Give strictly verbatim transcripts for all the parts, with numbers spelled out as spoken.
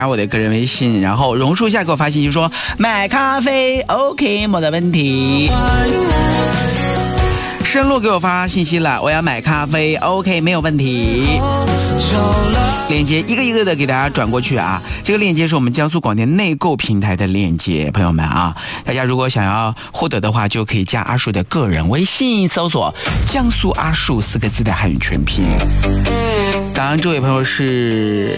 加我的个人微信，然后榕树下给我发信息说买咖啡 OK 没得问题。深路给我发信息了，我要买咖啡 OK 没有问题。链接一个一个的给大家转过去啊，这个链接是我们江苏广电内购平台的链接，朋友们啊，大家如果想要获得的话，就可以加阿树的个人微信，搜索江苏阿树四个字的汉语全拼。刚刚这位朋友是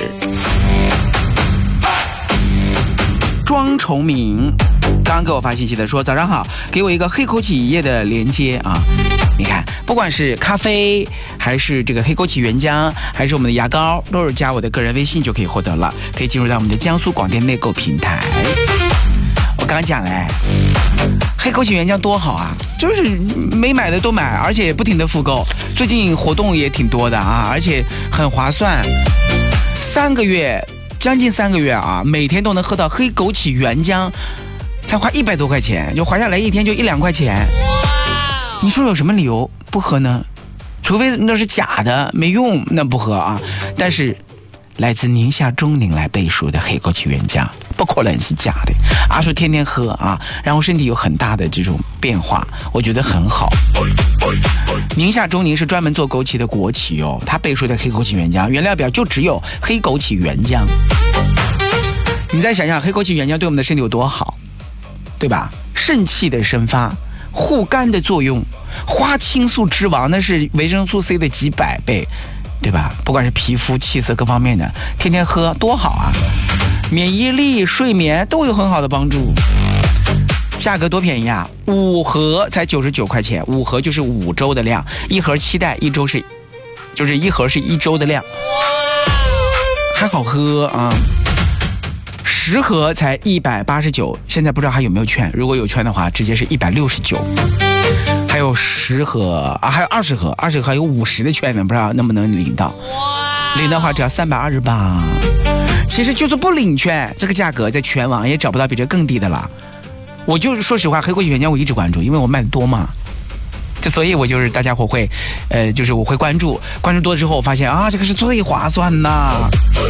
庄崇明，刚刚给我发信息的说早上好，给我一个黑枸杞一页的连接啊。你看，不管是咖啡还是这个黑枸杞原浆还是我们的牙膏，都是加我的个人微信就可以获得了，可以进入到我们的江苏广电内购平台。我刚刚讲嘞，黑枸杞原浆多好啊，就是没买的都买，而且不停的复购，最近活动也挺多的啊，而且很划算，三个月将近三个月啊，每天都能喝到黑枸杞原浆，才花一百多块钱，就划下来一天就一两块钱。你说有什么理由不喝呢？除非那是假的没用，那不喝啊。但是来自宁夏中宁来背书的黑枸杞原浆不可能是假的，阿叔天天喝啊，然后身体有很大的这种变化，我觉得很好。宁夏中宁是专门做枸杞的国企哦，他背书的黑枸杞原浆原料表就只有黑枸杞原浆。你再想想黑枸杞原浆对我们的身体有多好，对吧？肾气的生发，护肝的作用，花青素之王，那是维生素 C 的几百倍，对吧？不管是皮肤气色各方面的，天天喝多好啊，免疫力睡眠都有很好的帮助。价格多便宜啊，五盒才九十九块钱，五盒就是五周的量，一盒七袋，一周是就是一盒是一周的量，还好喝啊。十盒才一百八十九，现在不知道还有没有券，如果有券的话直接是一百六十九。还有十盒啊，还有二十盒，二十盒还有五十的券呢，不知道能不能领到。领的话只要三百二十八。其实就是不领券，这个价格在全网也找不到比这更低的了。我就是说实话，黑枸杞原浆我一直关注，因为我卖的多嘛，就所以我就是大家伙会，呃，就是我会关注，关注多之后，我发现啊，这个是最划算呐。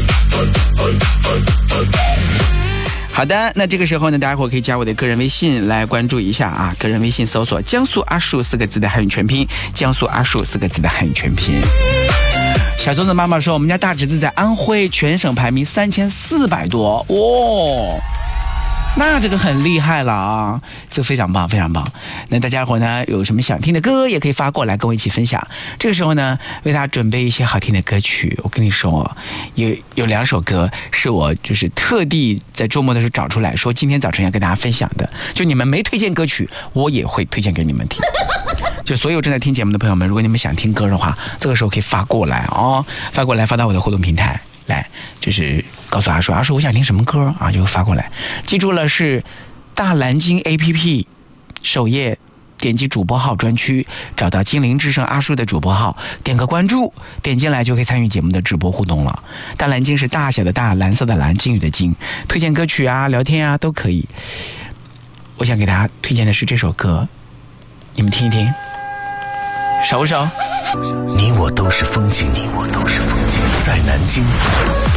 好的，那这个时候呢，大家伙可以加我的个人微信来关注一下啊，个人微信搜索江苏阿树四个字的汉语全拼，江苏阿树四个字的汉语全拼。小周的妈妈说，我们家大侄子在安徽全省排名三千四百多，哇、哦！那这个很厉害了啊，这个非常棒非常棒。那大家伙呢有什么想听的歌也可以发过来跟我一起分享。这个时候呢为大家准备一些好听的歌曲，我跟你说有有两首歌是我就是特地在周末的时候找出来说今天早晨要跟大家分享的，就你们没推荐歌曲我也会推荐给你们听。就所有正在听节目的朋友们，如果你们想听歌的话，这个时候可以发过来哦，发过来发到我的互动平台来，就是告诉阿叔，阿叔我想听什么歌啊，就发过来。记住了，是大蓝鲸 A P P 首页点击主播号专区，找到金陵之声阿叔的主播号，点个关注，点进来就可以参与节目的直播互动了。大蓝鲸是大小的大，蓝色的蓝，鲸鱼的鲸，推荐歌曲啊聊天啊都可以。我想给大家推荐的是这首歌，你们听一听，熟不熟？ 你我都是风景，你我都是风景，在南京。